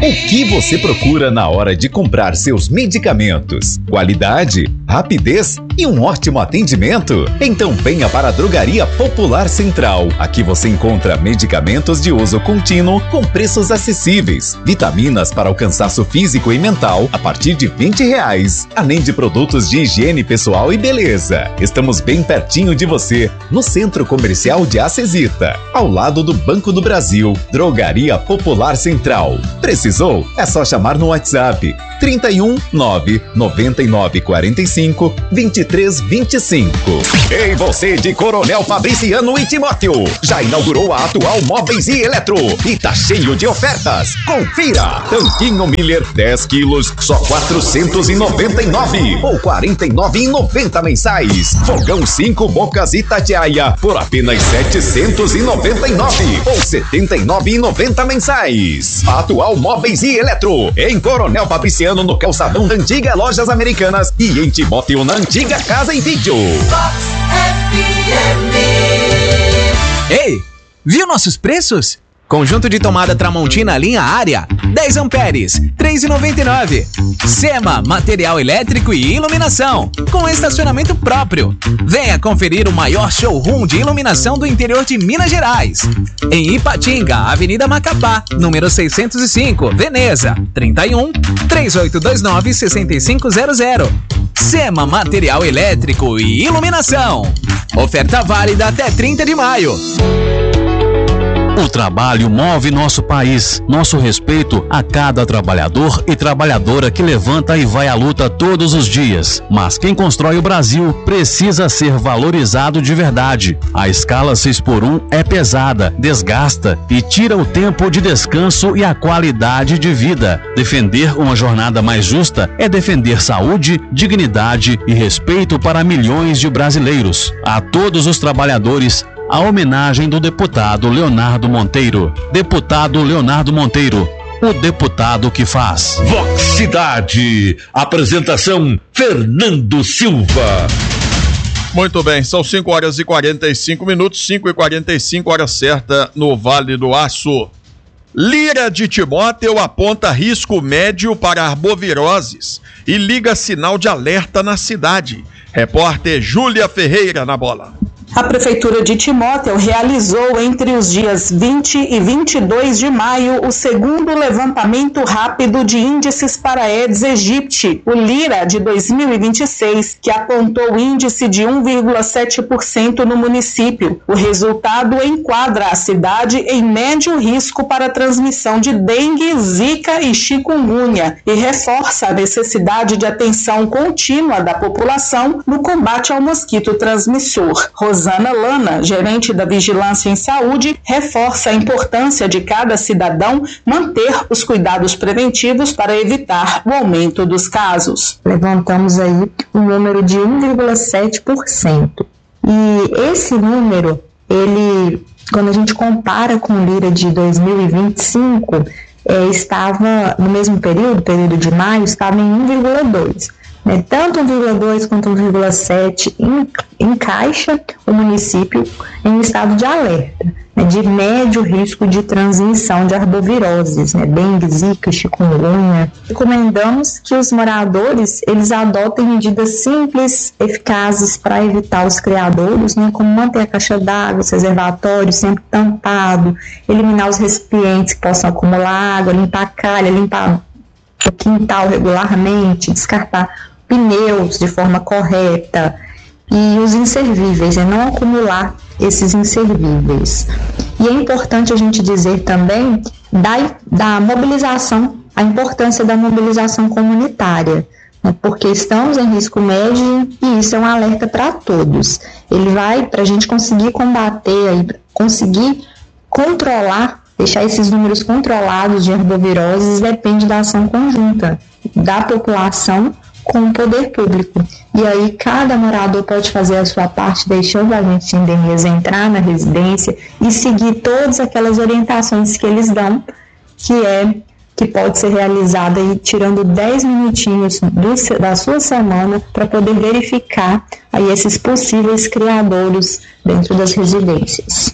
O que você procura na hora de comprar seus medicamentos? Qualidade, rapidez e um ótimo atendimento? Então venha para a Drogaria Popular Central. Aqui você encontra medicamentos de uso contínuo com preços acessíveis, vitaminas para o cansaço físico e mental a partir de R$20, além de produtos de higiene pessoal e beleza. Estamos bem pertinho de você, no Centro Comercial de Acesita, ao lado do Banco do Brasil. Drogaria Popular Central. Precisou? É só chamar no WhatsApp 31 999 45 23 25. Ei, você de Coronel Fabriciano e Timóteo, já inaugurou a atual Móveis e Eletro e tá cheio de ofertas. Confira! Tanquinho Miller 10 quilos, só 499 ou 49,90 mensais. Fogão 5 bocas Itatiaia por apenas 799 ou 79,90 mensais. Atual Móveis e Eletro em Coronel Fabriciano, no calçadão da antiga Lojas Americanas e em Timóteo, na antiga Casa em Vídeo. Ei, viu nossos preços? Conjunto de tomada Tramontina linha Área, 10 amperes, R$3,99. Sema, material elétrico e iluminação, com estacionamento próprio. Venha conferir o maior showroom de iluminação do interior de Minas Gerais. Em Ipatinga, Avenida Macapá, número 605, Veneza, 31 3829 6500. Sema, material elétrico e iluminação. Oferta válida até 30 de maio. O trabalho move nosso país. Nosso respeito a cada trabalhador e trabalhadora que levanta e vai à luta todos os dias. Mas quem constrói o Brasil precisa ser valorizado de verdade. A escala 6x1 é pesada, desgasta e tira o tempo de descanso e a qualidade de vida. Defender uma jornada mais justa é defender saúde, dignidade e respeito para milhões de brasileiros. A todos os trabalhadores, a homenagem do deputado Leonardo Monteiro. Deputado Leonardo Monteiro, o deputado que faz. Vox Cidade. Apresentação Fernando Silva. Muito bem, são 5h45, 5h45, hora certa no Vale do Aço. Lira de Timóteo aponta risco médio para arboviroses e liga sinal de alerta na cidade. Repórter Júlia Ferreira na bola. A Prefeitura de Timóteo realizou entre os dias 20 e 22 de maio o segundo levantamento rápido de índices para Aedes aegypti, o LIRA de 2026, que apontou o índice de 1,7% no município. O resultado enquadra a cidade em médio risco para a transmissão de dengue, zika e chikungunya e reforça a necessidade de atenção contínua da população no combate ao mosquito transmissor. Rosana Lana, gerente da Vigilância em Saúde, reforça a importância de cada cidadão manter os cuidados preventivos para evitar o aumento dos casos. Levantamos aí um número de 1,7%. E esse número, quando a gente compara com o LIRA de 2025, estava no mesmo período de maio, estava em 1,2%. Tanto 1,2 quanto 1,7 encaixa o município em um estado de alerta, de médio risco de transmissão de arboviroses, dengue, zika, chikungunya. Recomendamos que os moradores eles adotem medidas simples, eficazes para evitar os criadouros, como manter a caixa d'água, os reservatórios sempre tampado, eliminar os recipientes que possam acumular água, limpar a calha, limpar o quintal regularmente, descartar pneus de forma correta e os inservíveis, não acumular esses inservíveis. E é importante a gente dizer também da mobilização, a importância da mobilização comunitária, porque estamos em risco médio e isso é um alerta para todos. Ele vai, para a gente conseguir combater, conseguir controlar, deixar esses números controlados de arboviroses, depende da ação conjunta da população com o poder público. E aí cada morador pode fazer a sua parte, deixando a agente de endemias entrar na residência e seguir todas aquelas orientações que eles dão, que pode ser realizada aí, tirando 10 minutinhos da sua semana para poder verificar aí esses possíveis criadouros dentro das residências. Porque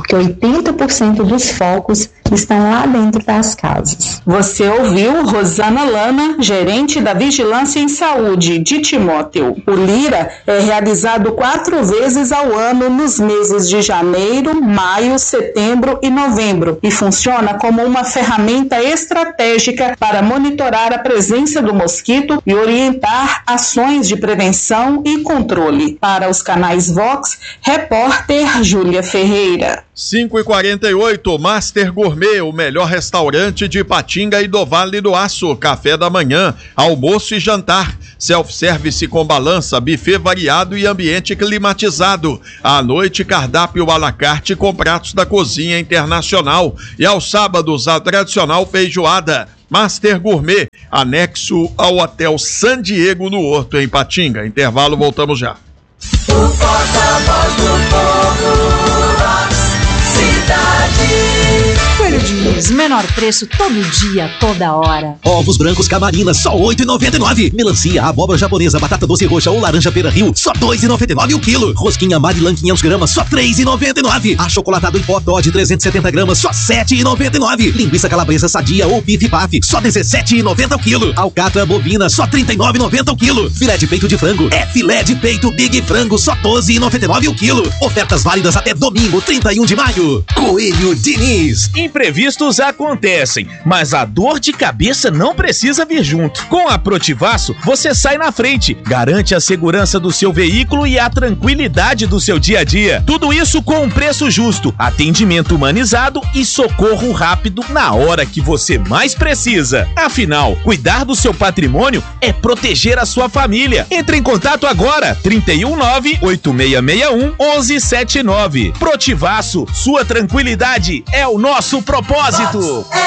porque 80% dos focos estão lá dentro das casas. Você ouviu Rosana Lana, gerente da Vigilância em Saúde de Timóteo. O Lira é realizado 4 vezes ao ano nos meses de janeiro, maio, setembro e novembro e funciona como uma ferramenta estratégica para monitorar a presença do mosquito e orientar ações de prevenção e controle. Para os canais Vox, repórter Júlia Ferreira. 5h48, Master Gourmet, o melhor restaurante de Ipatinga e do Vale do Aço. Café da manhã, almoço e jantar. Self-service com balança, buffet variado e ambiente climatizado. À noite, cardápio à la carte com pratos da cozinha internacional. E aos sábados, a tradicional feijoada. Master Gourmet, anexo ao Hotel San Diego no Horto, em Ipatinga. Intervalo, voltamos já. O porta-voz do povo, cidade. Coelho Diniz, menor preço todo dia, toda hora. Ovos brancos Camarina, só R$ 8,99. Melancia, abóbora japonesa, batata doce roxa ou laranja Pera Rio, só R$ 2,99 o quilo. Rosquinha Marilã 500 gramas, só R$ 3,99. Achocolatado em pó Toddy 370 gramas, só R$ 7,99. Linguiça calabresa sadia ou bife paf, só R$ 17,90 o quilo. Alcatra bovina, só R$ 39,90 o quilo. Filé de peito de frango, é filé de peito Big Frango, só R$ 12,99 o quilo. Ofertas válidas até domingo, 31 de maio. Coelho Diniz. Imprevistos acontecem, mas a dor de cabeça não precisa vir junto. Com a Protivaço, você sai na frente, garante a segurança do seu veículo e a tranquilidade do seu dia a dia. Tudo isso com um preço justo, atendimento humanizado e socorro rápido na hora que você mais precisa. Afinal, cuidar do seu patrimônio é proteger a sua família. Entre em contato agora, 319-8661-1179. Protivaço, sua tranquilidade é o nosso propósito.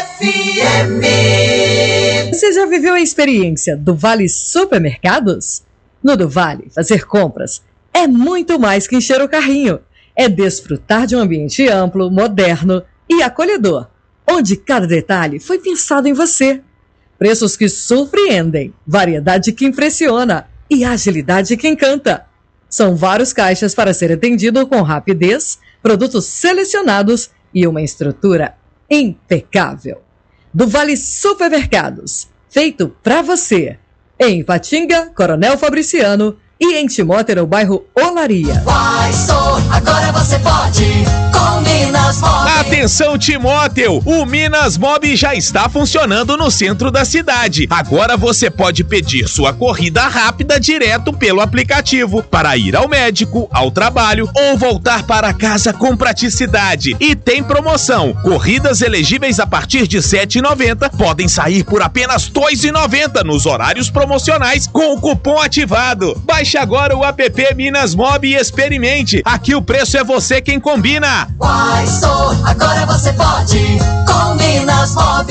Você já viveu a experiência do Vale Supermercados? No do Vale, fazer compras é muito mais que encher o carrinho. É desfrutar de um ambiente amplo, moderno e acolhedor, onde cada detalhe foi pensado em você. Preços que surpreendem, variedade que impressiona e agilidade que encanta. São vários caixas para ser atendido com rapidez, produtos selecionados e uma estrutura impecável. Do Vale Supermercados, feito para você. Em Ipatinga, Coronel Fabriciano e em Timóteo, no bairro Olaria. Agora você pode com Minas Mob. Atenção, Timóteo! O Minas Mob já está funcionando no centro da cidade. Agora você pode pedir sua corrida rápida direto pelo aplicativo para ir ao médico, ao trabalho ou voltar para casa com praticidade. E tem promoção. Corridas elegíveis a partir de R$ 7,90 podem sair por apenas R$ 2,90 nos horários promocionais com o cupom ativado. Baixe agora o app Minas Mob e experimente. Aqui o preço é você quem combina. Agora você pode com Minas Mob.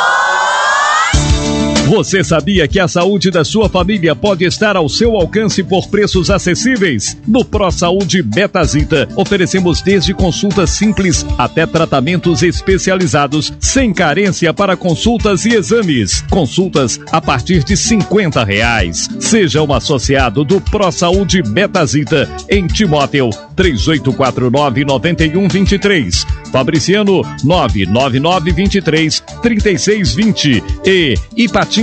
Você sabia que a saúde da sua família pode estar ao seu alcance por preços acessíveis? No ProSaúde Betazita, oferecemos desde consultas simples até tratamentos especializados, sem carência para consultas e exames. Consultas a partir de R$ 50. Seja um associado do ProSaúde Betazita em Timóteo, 3849-9123. Fabriciano, 99923-3620 e Ipatinga,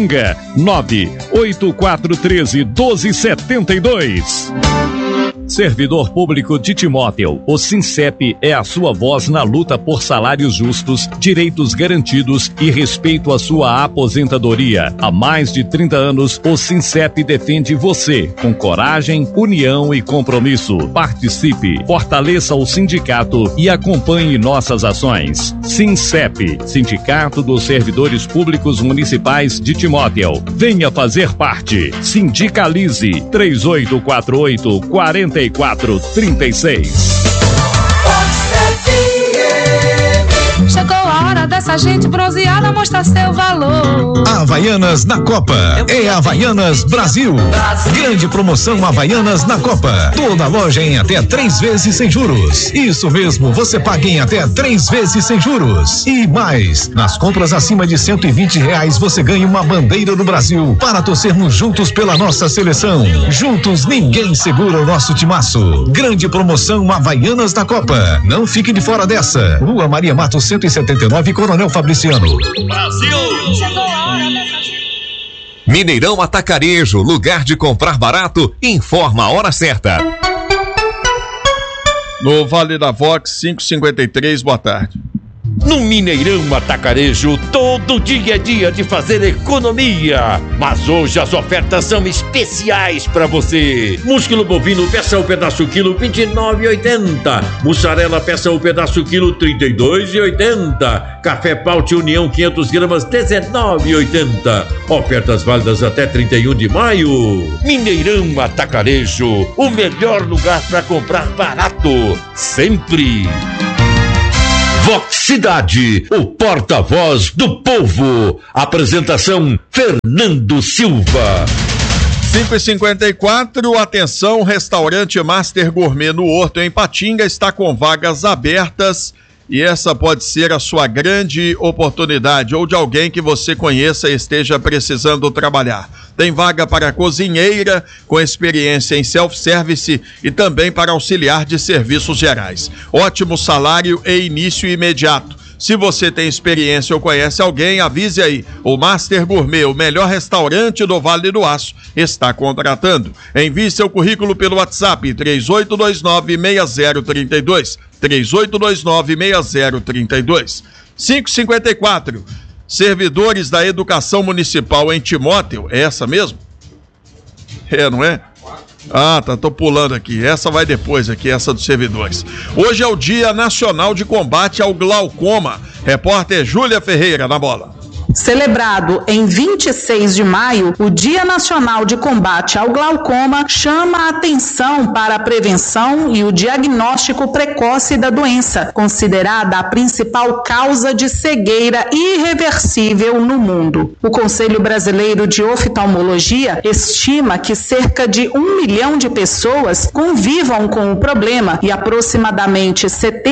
98413-1272. Servidor público de Timóteo, o Sincep é a sua voz na luta por salários justos, direitos garantidos e respeito à sua aposentadoria. Há mais de 30 anos, o Sincep defende você, com coragem, união e compromisso. Participe, fortaleça o sindicato e acompanhe nossas ações. Sincep, Sindicato dos Servidores Públicos Municipais de Timóteo. Venha fazer parte. Sindicalize. 3848-4436. Chegou a hora da essa gente bronzeada mostra seu valor. Havaianas na Copa. É Havaianas Brasil. Grande promoção Havaianas na Copa. Toda loja em até 3 vezes sem juros. Isso mesmo, você paga em até 3 vezes sem juros. E mais, nas compras acima de R$120 você ganha uma bandeira do Brasil para torcermos juntos pela nossa seleção. Juntos ninguém segura o nosso timaço. Grande promoção Havaianas da Copa. Não fique de fora dessa. Rua Maria Matos 179, Coronel Fabriciano. Brasil! Chegou a hora dessa... Mineirão Atacarejo, lugar de comprar barato, informa a hora certa. No Vale da Vox, 5h53, boa tarde. No Mineirão Atacarejo, todo dia é dia de fazer economia. Mas hoje as ofertas são especiais para você. Músculo bovino, peça o pedaço quilo, R$29,80. Mussarela, peça o pedaço quilo, R$32,80. Café Paute União, 500 gramas, R$19,80. Ofertas válidas até 31 de maio. Mineirão Atacarejo, o melhor lugar para comprar barato. Sempre. Vox Cidade, o porta-voz do povo. Apresentação Fernando Silva. 5h54, atenção, restaurante Master Gourmet no Horto em Patinga está com vagas abertas e essa pode ser a sua grande oportunidade ou de alguém que você conheça e esteja precisando trabalhar. Tem vaga para cozinheira com experiência em self-service e também para auxiliar de serviços gerais. Ótimo salário e início imediato. Se você tem experiência ou conhece alguém, avise aí. O Master Gourmet, o melhor restaurante do Vale do Aço, está contratando. Envie seu currículo pelo WhatsApp 3829-6032. 3829-6032. 5h54. Servidores da Educação Municipal em Timóteo, é essa mesmo? É, não é? Ah, tô pulando aqui, essa vai depois aqui, essa dos servidores. Hoje é o Dia Nacional de Combate ao Glaucoma. Repórter Júlia Ferreira na bola. Celebrado em 26 de maio, o Dia Nacional de Combate ao Glaucoma chama a atenção para a prevenção e o diagnóstico precoce da doença, considerada a principal causa de cegueira irreversível no mundo. O Conselho Brasileiro de Oftalmologia estima que cerca de 1 milhão de pessoas convivam com o problema e aproximadamente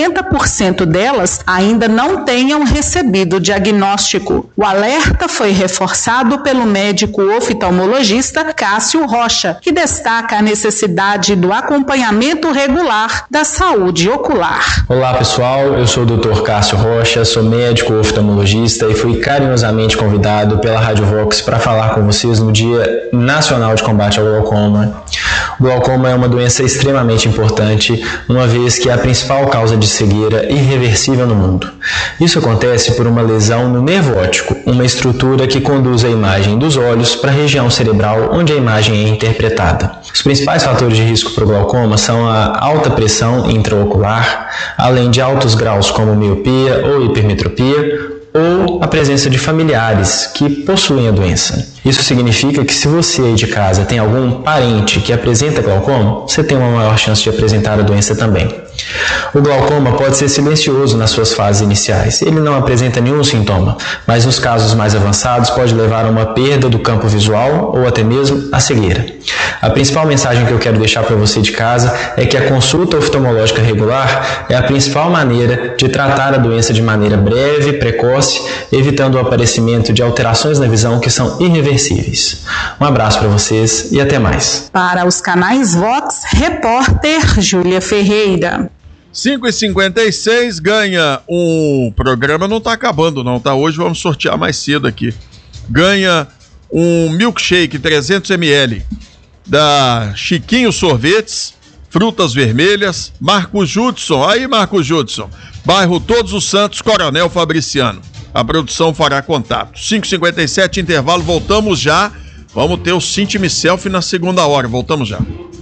70% delas ainda não tenham recebido diagnóstico. O alerta foi reforçado pelo médico oftalmologista Cássio Rocha, que destaca a necessidade do acompanhamento regular da saúde ocular. Olá pessoal, eu sou o Dr. Cássio Rocha, sou médico oftalmologista e fui carinhosamente convidado pela Rádio Vox para falar com vocês no Dia Nacional de Combate ao Glaucoma. O glaucoma é uma doença extremamente importante, uma vez que é a principal causa de cegueira irreversível no mundo. Isso acontece por uma lesão no nervo óptico, uma estrutura que conduz a imagem dos olhos para a região cerebral onde a imagem é interpretada. Os principais fatores de risco para o glaucoma são a alta pressão intraocular, além de altos graus como miopia ou hipermetropia, ou a presença de familiares que possuem a doença. Isso significa que se você aí de casa tem algum parente que apresenta glaucoma, você tem uma maior chance de apresentar a doença também. O glaucoma pode ser silencioso nas suas fases iniciais. Ele não apresenta nenhum sintoma, mas nos casos mais avançados pode levar a uma perda do campo visual ou até mesmo a cegueira. A principal mensagem que eu quero deixar para você de casa é que a consulta oftalmológica regular é a principal maneira de tratar a doença de maneira breve, precoce, evitando o aparecimento de alterações na visão que são irreversíveis. Um abraço para vocês e até mais. Para os canais Vox, repórter Júlia Ferreira. 5h56, ganha um programa, não tá acabando não, tá? Hoje vamos sortear mais cedo aqui. Ganha um milkshake 300 ml da Chiquinho Sorvetes, frutas vermelhas, Marcos Judson. Aí, Marcos Judson, bairro Todos os Santos, Coronel Fabriciano. A produção fará contato. 5h57, intervalo, voltamos já. Vamos ter o Sinte-me Selfie na segunda hora, voltamos já.